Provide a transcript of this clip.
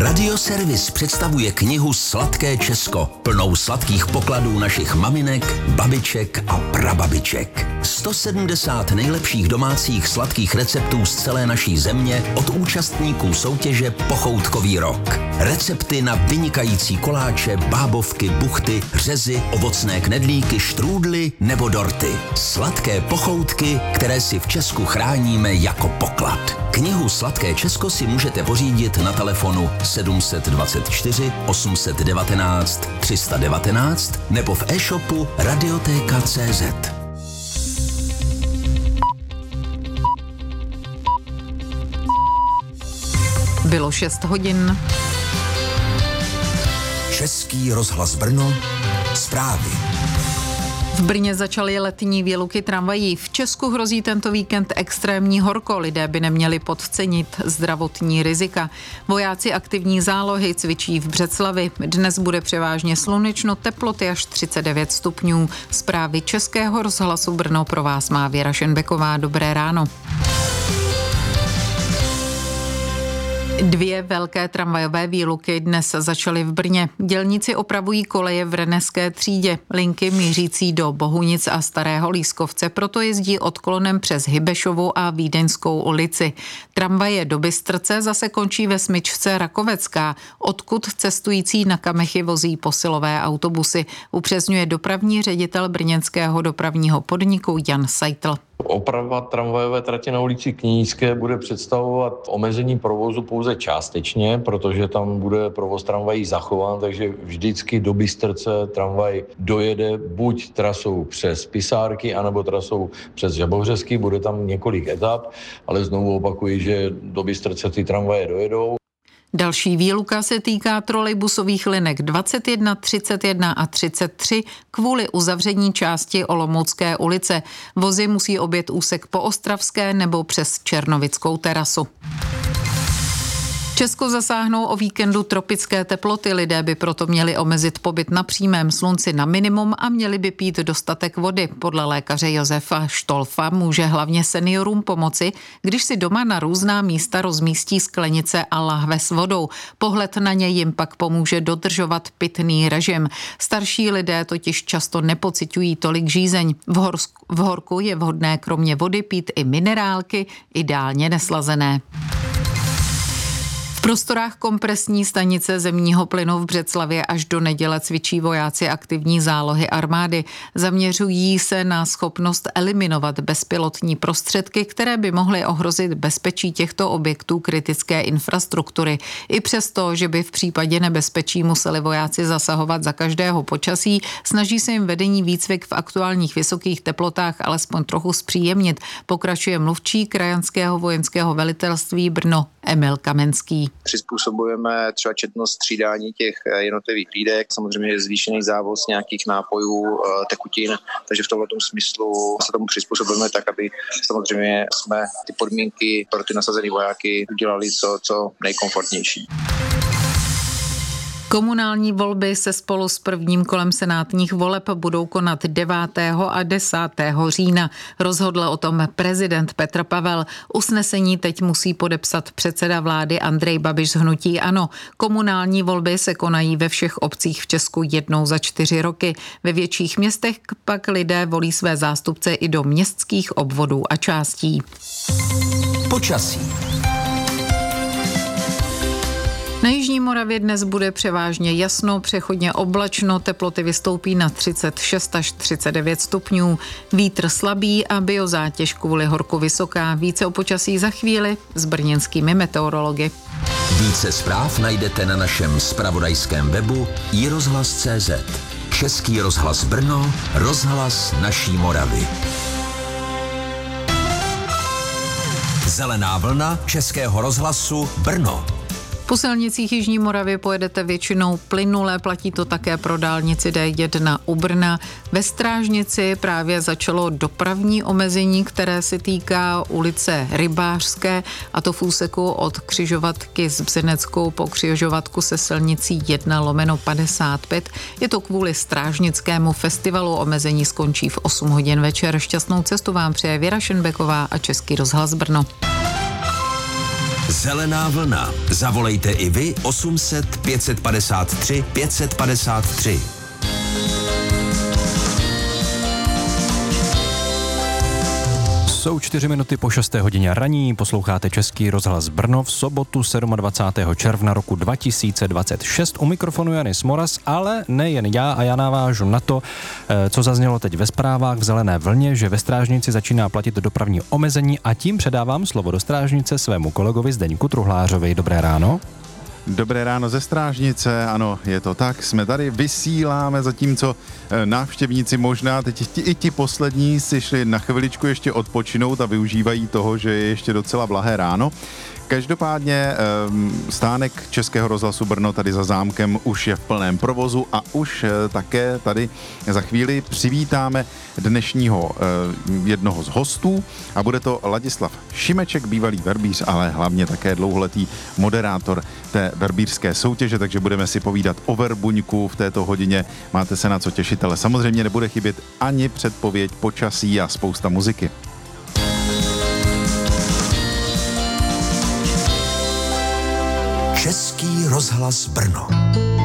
Radioservis představuje knihu Sladké Česko, plnou sladkých pokladů našich maminek, babiček a prababiček. 170 nejlepších domácích sladkých receptů z celé naší země od účastníků soutěže Pochoutkový rok. Recepty na vynikající koláče, bábovky, buchty, řezy, ovocné knedlíky, štrůdly nebo dorty. Sladké pochoutky, které si v Česku chráníme jako poklad. Knihu Sladké Česko si můžete pořídit na telefonu 724 819 319 nebo v e-shopu Radioteka.cz. Bylo 6 hodin. Český rozhlas Brno, zprávy. V Brně začaly letní výluky tramvají. V Česku hrozí tento víkend extrémní horko. Lidé by neměli podcenit zdravotní rizika. Vojáci aktivní zálohy cvičí v Břeclavi. Dnes bude převážně slunečno, teploty až 39 stupňů. Zprávy Českého rozhlasu Brno pro vás má Věra Šenbeková. Dobré ráno. 2 velké tramvajové výluky dnes začaly v Brně. Dělníci opravují koleje v Renneské třídě. Linky mířící do Bohunic a Starého Lískovce proto jezdí odklonem přes Hybešovu a Vídeňskou ulici. Tramvaje do Bystrce zase končí ve smyčce Rakovecká, odkud cestující na Kamechy vozí posilové autobusy, upřesňuje dopravní ředitel brněnského dopravního podniku Jan Seitl. Oprava tramvajové trati na ulici Knížské bude představovat omezení provozu pouze částečně, protože tam bude provoz tramvají zachován, takže vždycky do Bystrce tramvaj dojede buď trasou přes Pisárky, anebo trasou přes Žabovřesky, bude tam několik etap, ale znovu opakuji, že do Bystrce ty tramvaje dojedou. Další výluka se týká trolejbusových linek 21, 31 a 33 kvůli uzavření části Olomoucké ulice. Vozy musí objet úsek po Ostravské nebo přes Černovickou terasu. Česko zasáhnou o víkendu tropické teploty, lidé by proto měli omezit pobyt na přímém slunci na minimum a měli by pít dostatek vody. Podle lékaře Josefa Štolfa může hlavně seniorům pomoci, když si doma na různá místa rozmístí sklenice a lahve s vodou. Pohled na ně jim pak pomůže dodržovat pitný režim. Starší lidé totiž často nepociťují tolik žízeň. V horku je vhodné kromě vody pít i minerálky, ideálně neslazené. V prostorách kompresní stanice zemního plynu v Břeclavě až do neděle cvičí vojáci aktivní zálohy armády. Zaměřují se na schopnost eliminovat bezpilotní prostředky, které by mohly ohrozit bezpečí těchto objektů kritické infrastruktury. I přesto, že by v případě nebezpečí museli vojáci zasahovat za každého počasí, snaží se jim vedení výcvik v aktuálních vysokých teplotách alespoň trochu zpříjemnit, pokračuje mluvčí krajanského vojenského velitelství Brno Emil Kamenský. Přizpůsobujeme třeba četnost střídání těch jednotlivých hlídek, samozřejmě je zvýšený závoz nějakých nápojů, tekutin, takže v tomto smyslu se tomu přizpůsobujeme tak, aby samozřejmě jsme ty podmínky pro ty nasazené vojáky udělali co nejkomfortnější. Komunální volby se spolu s prvním kolem senátních voleb budou konat 9. a 10. října. Rozhodl o tom prezident Petr Pavel. Usnesení teď musí podepsat předseda vlády Andrej Babiš z hnutí ANO. Komunální volby se konají ve všech obcích v Česku jednou za 4 roky. Ve větších městech pak lidé volí své zástupce i do městských obvodů a částí. Počasí. Na jižní Moravě dnes bude převážně jasno, přechodně oblačno, teploty vystoupí na 36 až 39 stupňů. Vítr slabý a biozátěž kvůli horku vysoká. Více o počasí za chvíli s brněnskými meteorology. Více zpráv najdete na našem zpravodajském webu iRozhlas.cz. Český rozhlas Brno, rozhlas naší Moravy. Zelená vlna Českého rozhlasu Brno. Po silnicích jižní Moravy pojedete většinou plynule, platí to také pro dálnici D1 u Brna. Ve Strážnici právě začalo dopravní omezení, které se týká ulice Rybářské, a to v úseku od křižovatky s Bzeneckou po křižovatku se silnicí 1/55. Je to kvůli Strážnickému festivalu. Omezení skončí v 8 hodin večer. Šťastnou cestu vám přeje Věra Šenbeková a Český rozhlas Brno. Zelená vlna. Zavolejte i vy 800 553 553. Jsou 4 minuty po 6. hodině raní, posloucháte Český rozhlas Brno v sobotu 27. června roku 2026. U mikrofonu Janis Moras, ale nejen já a já navážu na to, co zaznělo teď ve zprávách v Zelené vlně, že ve Strážnici začíná platit dopravní omezení a tím předávám slovo do Strážnice svému kolegovi Zdeňku Truhlářovi. Dobré ráno. Dobré ráno ze Strážnice, ano, je to tak, jsme tady, vysíláme, zatímco návštěvníci možná, teď i ti poslední si šli na chviličku ještě odpočinout a využívají toho, že je ještě docela blahé ráno. Každopádně stánek Českého rozhlasu Brno tady za zámkem už je v plném provozu a už také tady za chvíli přivítáme dnešního jednoho z hostů a bude to Ladislav Šimeček, bývalý verbíř, ale hlavně také dlouholetý moderátor té verbířské soutěže, takže budeme si povídat o verbuňku v této hodině. Máte se na co těšit, ale samozřejmě nebude chybět ani předpověď počasí a spousta muziky. Český rozhlas Brno.